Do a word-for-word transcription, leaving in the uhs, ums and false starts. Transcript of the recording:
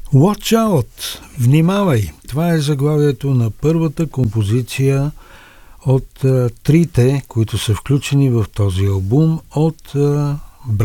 Watch out! Внимавай! Това е заглавието на първата композиция от а, трите, които са включени в този албум от а,